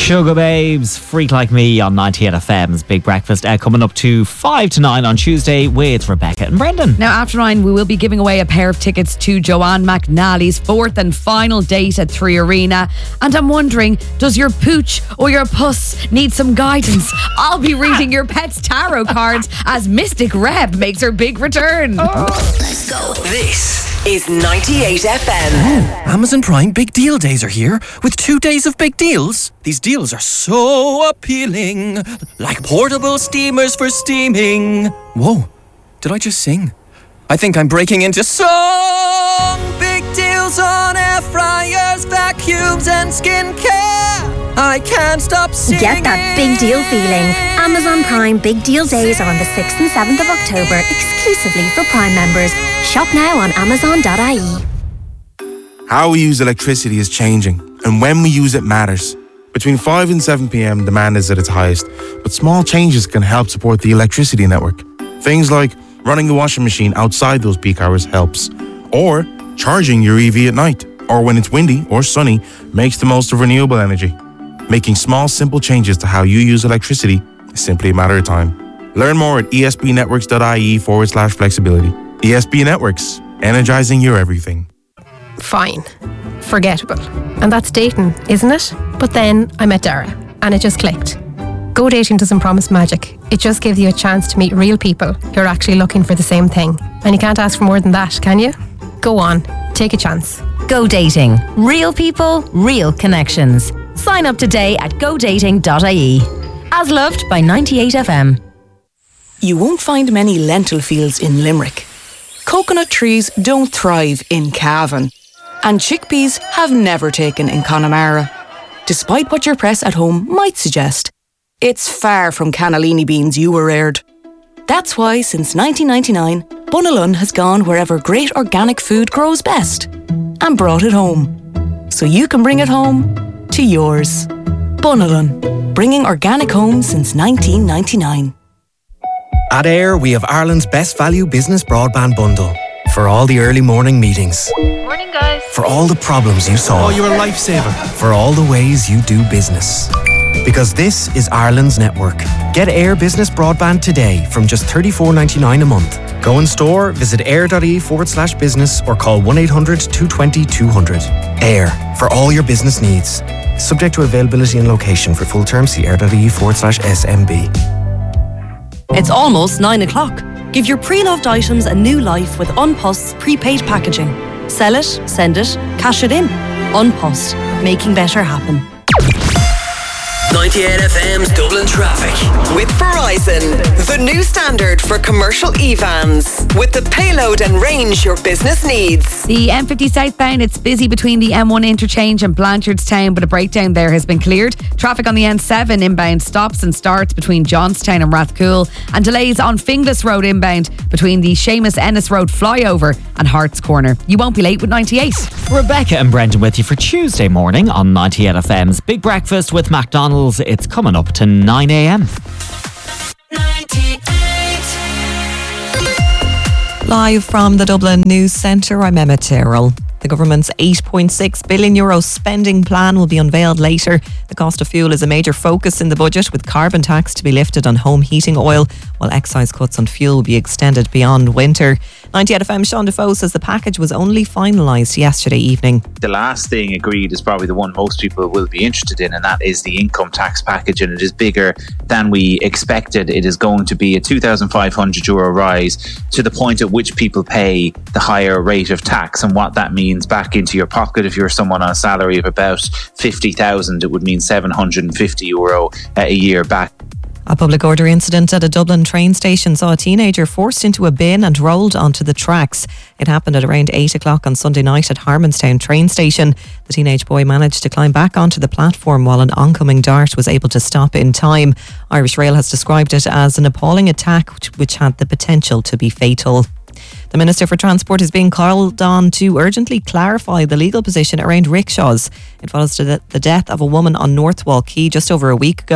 Sugar Babes, Freak Like Me on 98 FM's Big Breakfast, coming up to 5 to 9 on Tuesday with Rebecca and Brendan. Now, after 9, we will be giving away a pair of tickets to Joanne McNally's fourth and final date at 3 Arena. And I'm wondering, does your pooch or your puss need some guidance? I'll be reading your pet's tarot cards as Mystic Reb makes her big return. Let's go. This is 98 FM. Amazon Prime Big Deal Days are here with 2 days of big deals. These deals are so appealing, like portable steamers for steaming. Whoa, did I just sing? I think I'm breaking into song. Big deals on air fryers, vacuums and skincare. I can't stop singing. Get that big deal feeling. Amazon Prime Big Deal Days are on the 6th and 7th of October, exclusively for Prime members. Shop now on amazon.ie. How we use electricity is changing, and when we use it matters. Between 5 and 7 p.m, demand is at its highest, but small changes can help support the electricity network. Things like running the washing machine outside those peak hours helps, or charging your EV at night, or when it's windy or sunny, makes the most of renewable energy. Making small, simple changes to how you use electricity is simply a matter of time. Learn more at esbnetworks.ie/flexibility. ESB Networks, energizing your everything. Fine. Forgettable. And that's dating, isn't it? But then I met Dara, and it just clicked. Go Dating doesn't promise magic. It just gives you a chance to meet real people who are actually looking for the same thing. And you can't ask for more than that, can you? Go on, take a chance. Go Dating. Real people, real connections. Sign up today at godating.ie. As loved by 98 FM. You won't find many lentil fields in Limerick. Coconut trees don't thrive in Cavan. And chickpeas have never taken in Connemara. Despite what your press at home might suggest, it's far from cannellini beans you were reared. That's why since 1999, Bunalun has gone wherever great organic food grows best and brought it home. So you can bring it home to yours. Bunalun, bringing organic home since 1999. At Air, we have Ireland's best value business broadband bundle. For all the early morning meetings. Morning, guys. For all the problems you solve. Oh, you're a lifesaver. For all the ways you do business. Because this is Ireland's network. Get Air Business Broadband today from just $34.99 a month. Go in store, visit air.ie/business or call 1-800-220-200. Air, for all your business needs. Subject to availability and location. For full terms, see air.ie/SMB. It's almost 9 o'clock. Give your pre-loved items a new life with Unpost's prepaid packaging. Sell it, send it, cash it in. Unpost, making better happen. 98 FM's Dublin Traffic. With Verizon, the new standard for commercial e-vans. With the payload and range your business needs. The M50 southbound, it's busy between the M1 interchange and Blanchardstown, but a breakdown there has been cleared. Traffic on the N7 inbound stops and starts between Johnstown and Rathcoole, and delays on Finglas Road inbound between the Seamus Ennis Road flyover and Hart's Corner. You won't be late with 98. Rebecca and Brendan with you for Tuesday morning on 98 FM's Big Breakfast with McDonald's. It's coming up to 9 a.m. Live from the Dublin News Centre, I'm Emma Tyrrell. The government's €8.6 billion spending plan will be unveiled later. The cost of fuel is a major focus in the budget, with carbon tax to be lifted on home heating oil, while excise cuts on fuel will be extended beyond winter. 98 FM's Sean Defoe says the package was only finalised yesterday evening. The last thing agreed is probably the one most people will be interested in, and that is the income tax package, and it is bigger than we expected. It is going to be a €2,500 rise to the point at which people pay the higher rate of tax, and what that means back into your pocket. If you're someone on a salary of about 50,000, it would mean €750 a year back. A public order incident at a Dublin train station saw a teenager forced into a bin and rolled onto the tracks. It happened at around 8 o'clock on Sunday night at Harmonstown train station. The teenage boy managed to climb back onto the platform while an oncoming dart was able to stop in time. Irish Rail has described it as an appalling attack which had the potential to be fatal. The Minister for Transport is being called on to urgently clarify the legal position around rickshaws. It follows the death of a woman on North Wall Quay just over a week ago.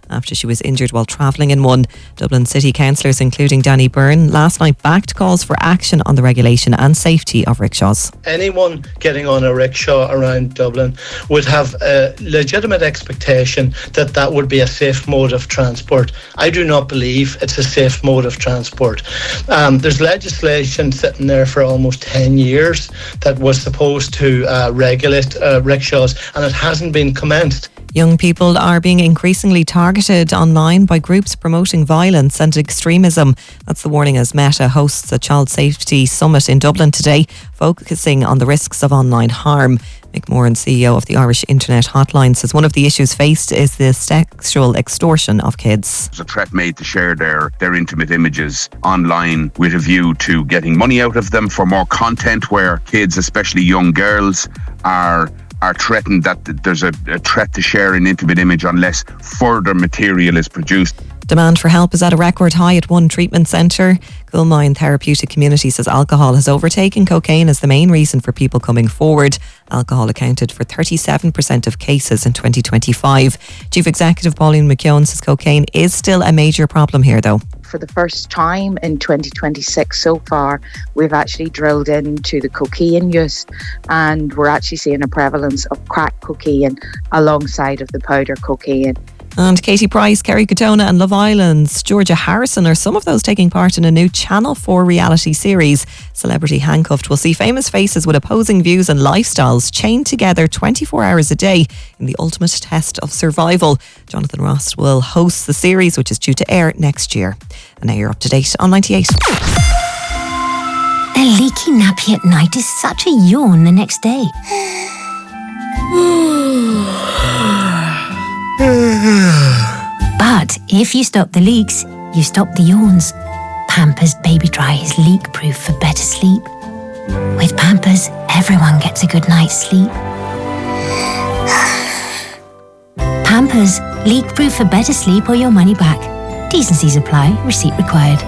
after she was injured while travelling in one. Dublin City councillors, including Danny Byrne, last night backed calls for action on the regulation and safety of rickshaws. Anyone getting on a rickshaw around Dublin would have a legitimate expectation that that would be a safe mode of transport. I do not believe it's a safe mode of transport. There's legislation sitting there for almost 10 years that was supposed to regulate rickshaws, and it hasn't been commenced. Young people are being increasingly targeted online by groups promoting violence and extremism. That's the warning as Meta hosts a child safety summit in Dublin today, focusing on the risks of online harm. Mick Moran, CEO of the Irish Internet Hotline, says one of the issues faced is the sexual extortion of kids. There's a threat made to share their intimate images online with a view to getting money out of them for more content, where kids, especially young girls, are threatened that there's a threat to share an intimate image unless further material is produced. Demand for help is at a record high at one treatment centre. Coolmine Therapeutic Community says alcohol has overtaken cocaine as the main reason for people coming forward. Alcohol accounted for 37% of cases in 2025. Chief Executive Pauline McKeown says cocaine is still a major problem here though. For the first time in 2026 so far, we've actually drilled into the cocaine use, and we're actually seeing a prevalence of crack cocaine alongside of the powder cocaine. And Katie Price, Kerry Katona and Love Island's Georgia Harrison are some of those taking part in a new Channel 4 reality series. Celebrity Handcuffed will see famous faces with opposing views and lifestyles chained together 24 hours a day in the ultimate test of survival. Jonathan Ross will host the series, which is due to air next year. And now you're up to date on 98. A leaky nappy at night is such a yawn the next day. But if you stop the leaks, you stop the yawns. Pampers Baby Dry is leak-proof for better sleep. With Pampers, everyone gets a good night's sleep. Pampers, leak-proof for better sleep or your money back. T's&C's apply. Receipt required.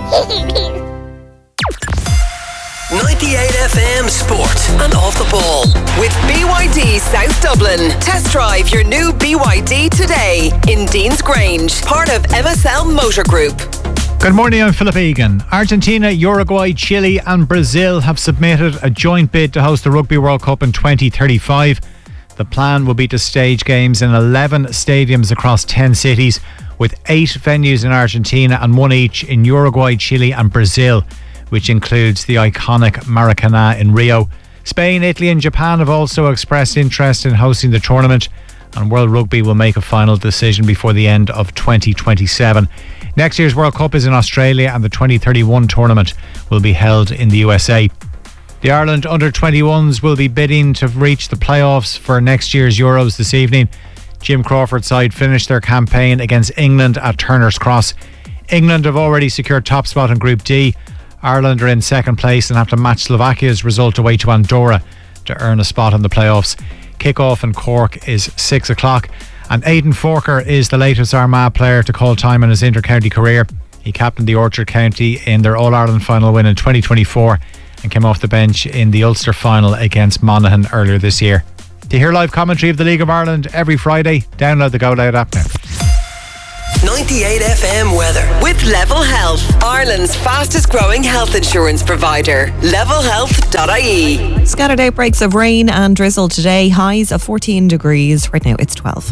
98 FM Sport and Off the Ball with BYD South Dublin. Test drive your new BYD today in Dean's Grange, part of MSL Motor Group. Good morning, I'm Philip Egan. Argentina, Uruguay, Chile and Brazil have submitted a joint bid to host the Rugby World Cup in 2035. The plan will be to stage games in 11 stadiums across 10 cities, with 8 venues in Argentina and 1 each in Uruguay, Chile and Brazil, which includes the iconic Maracanã in Rio. Spain, Italy and Japan have also expressed interest in hosting the tournament, and World Rugby will make a final decision before the end of 2027. Next year's World Cup is in Australia, and the 2031 tournament will be held in the USA. The Ireland under-21s will be bidding to reach the playoffs for next year's Euros this evening. Jim Crawford's side finished their campaign against England at Turner's Cross. England have already secured top spot in Group D. Ireland are in second place and have to match Slovakia's result away to Andorra to earn a spot in the playoffs. Kick-off in Cork is 6 o'clock. And Aidan Forker is the latest Armagh player to call time in his inter-county career. He captained the Orchard County in their All-Ireland final win in 2024 and came off the bench in the Ulster final against Monaghan earlier this year. To hear live commentary of the League of Ireland every Friday, download the Go Loud app now. 98 FM weather with Level Health, Ireland's fastest growing health insurance provider. Levelhealth.ie. Scattered outbreaks of rain and drizzle today. Highs of 14 degrees. Right now it's 12.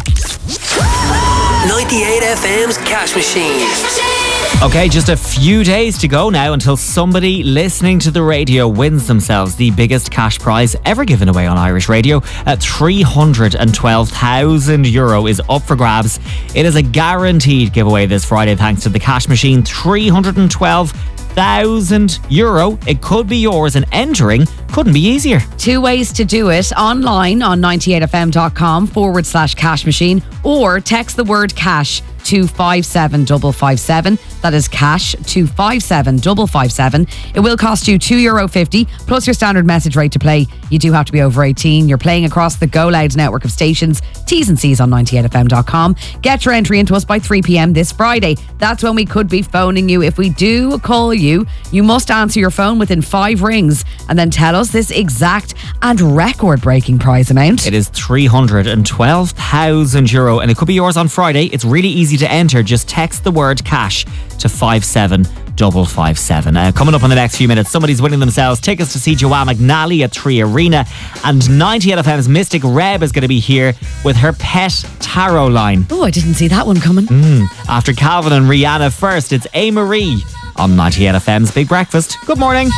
98 FM's Cash Machine. Okay, just a few days to go now until somebody listening to the radio wins themselves the biggest cash prize ever given away on Irish radio. €312,000 is up for grabs. It is a guaranteed giveaway this Friday thanks to the Cash Machine. €312,000. It could be yours, and entering couldn't be easier. 2 ways to do it: online on 98fm.com/cash machine, or text the word cash to 57557. That is cash to 57557. It will cost you €2.50 plus your standard message rate to play. You do have to be over 18. You're playing across the Go Loud network of stations. T's and C's on 98fm.com. Get your entry into us by 3 p.m. this Friday. That's when we could be phoning you. If we do call you, you must answer your phone within 5 rings and then tell us this exact and record-breaking prize amount. It is €312,000 and it could be yours on Friday. It's really easy to enter. Just text the word cash to 57557. Coming up in the next few minutes, somebody's winning themselves tickets to see Joanne McNally at 3 Arena, and 98FM's Mystic Reb is going to be here with her pet tarot line. Oh, I didn't see that one coming. After Calvin and Rihanna first, it's A. Marie on 98FM's Big Breakfast. Good morning.